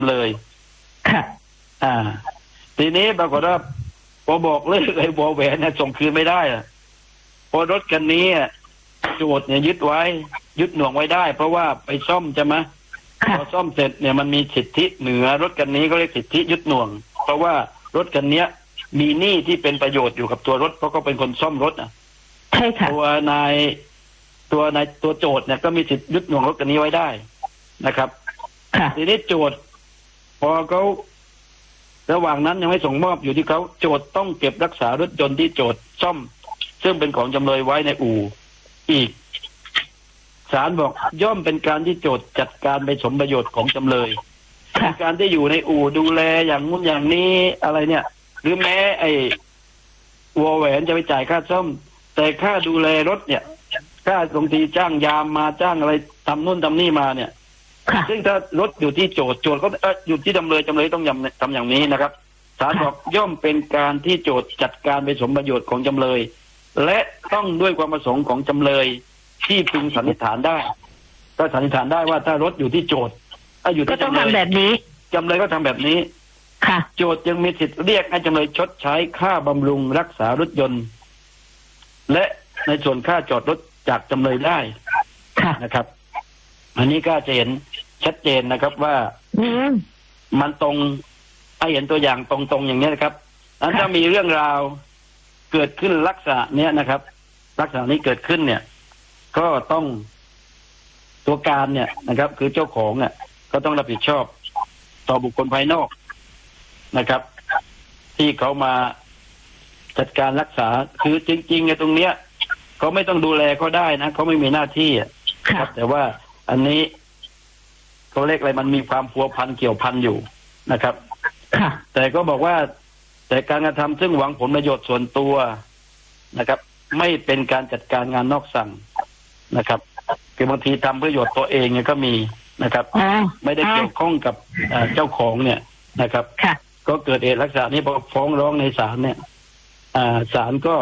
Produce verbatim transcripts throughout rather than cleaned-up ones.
เลยค่ะอ่าทีนี้ปรากฏว่าพอบอกเลิกไอ้วอแหวนเนี่ยส่งคืนไม่ได้อะพอรถคันนี้โจทย์เนี่ยยึดไว้ยึดหน่วงไว้ได้เพราะว่าไปซ่อมใช่ไหมพอซ่อมเสร็จเนี่ยมันมีสิทธิเหนือรถคันนี้ก็เรียกสิทธิยึดหน่วงเพราะว่ารถคันนี้มีหนี้ที่เป็นประโยชน์อยู่กับตัวรถเพราะก็เป็นคนซ่อมรถอ่ะใช่ค่ะตัวนายตัวนายตัวโจทย์เนี่ยก็มีสิทธิยึดหน่วงรถคันนี้ไว้ได้นะครับทีนี้โจทย์พอเขาระหว่างนั้นยังไม่ส่งมอบอยู่ที่เขาโจทย์ต้องเก็บรักษารถยนต์ที่โจทย์ซ่อมซึ่งเป็นของจำเลยไว้ในอู่อีกศาลบอกย่อมเป็นการที่โจทย์จัดการไปสมประโยชน์ของจำเลยการที่อยู่ในอู่ดูแลอย่างงู้นอย่างนี้อะไรเนี่ยหรือแม้ไอ้วอแหวนจะไปจ่ายค่าซ่อมแต่ค่าดูแลรถเนี่ยค่าบางทีจ้างยามมาจ้างอะไรทำนู่นทำนี่มาเนี่ยซึ่งถ้ารถอยู่ที่โจทย์โจทย์ก็อยู่ที่จำเลยจำเลยต้องทำอย่างนี้นะครับศาลบอกย่อมเป็นการที่โจทย์จัดการไปสมประโยชน์ของจำเลยและต้องด้วยความประสงค์ของจำเลยที่พึงสันนิษฐานได้ก็สันนิษฐานได้ว่าถ้ารถอยู่ที่โจทย์ถ้าอยู่ที่จำเลยก็ต้องทำแบบนี้จำเลยก็ทำแบบนี้ค่ะโจทย์ยังมีสิทธิ์เรียกให้จำเลยชดใช้ค่าบำรุงรักษารถยนต์และในส่วนค่าจอดรถจากจำเลยได้นะครับอันนี้ก็จะเห็นชัดเจนนะครับว่ามันตรงให้เห็นตัวอย่างตรงๆอย่างนี้นะครับนั้นถ้ามีเรื่องราวเกิดขึ้นลักษณะเนี้ยนะครับลักษณะนี้เกิดขึ้นเนี่ยก็ต้องตัวการเนี่ยนะครับคือเจ้าของเนี่ยก็ต้องรับผิดชอบต่อบุคคลภายนอกนะครับที่เขามาจัดการรักษาคือจริงๆในตรงเนี้ยเขาไม่ต้องดูแลเขาได้นะเขาไม่มีหน้าที่ครับแต่ว่าอันนี้เขาเรียกอะไรมันมีความพัวพันเกี่ยวพันอยู่นะครับแต่ก็บอกว่าแต่การกระทำซึ่งหวังผลประโยชน์ส่วนตัวนะครับไม่เป็นการจัดการงานนอกสั่งนะครับคือบางทีทำประโยชน์ตัวเองเนี่ยก็มีนะครับไม่ได้เกี่ยวข้องกับเจ้าของเนี่ยนะครับก็เกิดเหตุลักษณะนี้พอฟ้องร้องในศาลเนี่ยศาลก็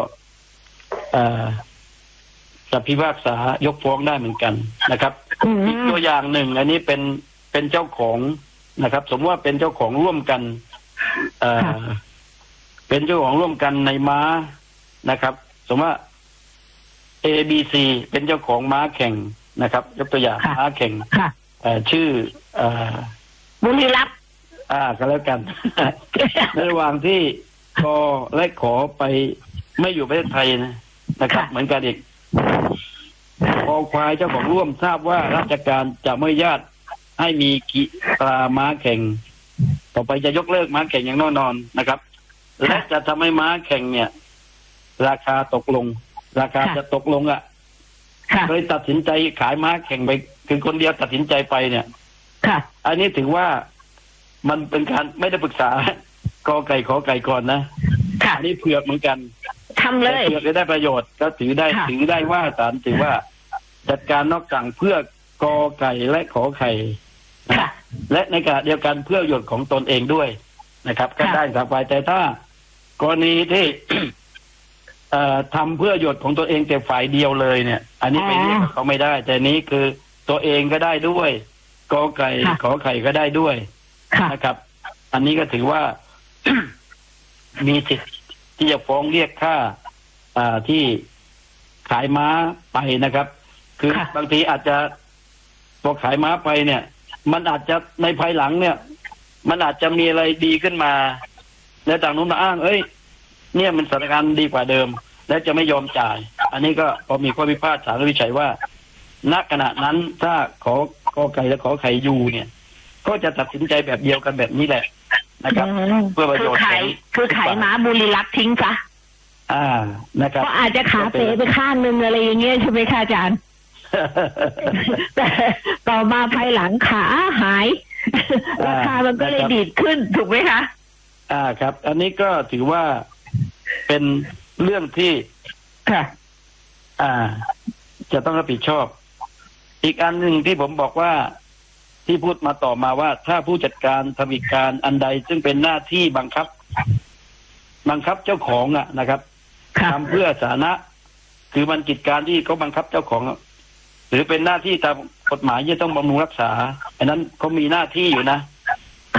จะพิพากษายกฟ้องได้เหมือนกันนะครับอีกตัวอย่างหนึ่งอันนี้เป็นเป็นเจ้าของนะครับสมมติว่าเป็นเจ้าของร่วมกันเป็นเจ้าของร่วมกันในม้านะครับสมมติว่า A B C เป็นเจ้าของม้าแข่งนะครับยกตัวอย่างม้าแข่งชื่อบุรีรัมย์อ่าก็แล้วกัน ในระหว่างที่กอและขอไปไม่อยู่ประเทศไทยนะนะครับเหมือนกันอีกพอควายเจ้าของร่วมทราบว่าราชการจะไม่อนุญาตให้มีกีฬาม้าแข่งต่อไปจะยกเลิกม้าแข่งอย่างแน่นอนนะครับและจะทำให้ม้าแข่งเนี่ยราคาตกลงราคาจะตกลงอ่ะเลยตัดสินใจขายม้าแข่งไปคือคนเดียวตัดสินใจไปเนี่ยอันนี้ถือว่ามันเป็นการไม่ได้ปรึกษากอไก่ขอไก่ก่อนนะอันนี้เผือกเหมือนกันทำเลยเผือกจะได้ประโยชน์ก็ถือได้ถือได้ว่าศาลถือว่าจัดการนอกสั่งเพื่อกอไก่และขอไข่และในขณะเดียวกันเพื่อประโยชน์ของตนเองด้วยนะครับก็ได้สักฝ่ายแต่ถ้ากรณีที่ทำเพื่อประโยชน์ของตัวเองแต่ฝ่ายเดียวเลยเนี่ยอันนี้ไปเรียกเขาไม่ได้แต่นี้คือตัวเองก็ได้ด้วยกอไก่ขอไข่ก็ได้ด้วยนะครับอันนี้ก็ถือว่า มีสิทธิ์ที่จะฟ้องเรียกค่าที่ขายม้าไปนะครับคือบางทีอาจจะพอขายม้าไปเนี่ยมันอาจจะในภายหลังเนี่ยมันอาจจะมีอะไรดีขึ้นมาแล้วต่างนู้นมาอ้างเอ้ยเนี่ยมันสถานการณ์ดีกว่าเดิมและจะไม่ยอมจ่ายอันนี้ก็พอมีข้อพิพาทศาลวินิจฉัยว่าณขณะนั้นถ้าขอกอไก่และขอไข่อยู่เนี่ยก็จะตัดสินใจแบบเดียวกันแบบนี้แหละนะครับเพื่อประโยชน์คือขายคือขายม้าบุรีรัมย์ทิ้งซะอ่านะครับก็อาจจะขาเป๋ไปข้างนึงอะไรอย่างเงี้ยใช่ไหมคะอาจารย์ แต่ต่อมาภายหลังขาหายราคามันก็เลยดีดขึ้นถูกไหมคะอ่าครับอันนี้ก็ถือว่าเป็นเรื่องที่ค่ะอ่าจะต้องรับผิดชอบอีกอันหนึ่งที่ผมบอกว่าที่พูดมาต่อมาว่าถ้าผู้จัดการทำกิจการอันใดซึ่งเป็นหน้าที่บังคับบังคับเจ้าของอ่ะนะครับทำเพื่อสาธารณะคือมันกิจการที่เขาบังคับเจ้าของหรือเป็นหน้าที่ตามกฎหมายที่ต้องบำรุงรักษาอันนั้นเขามีหน้าที่อยู่นะ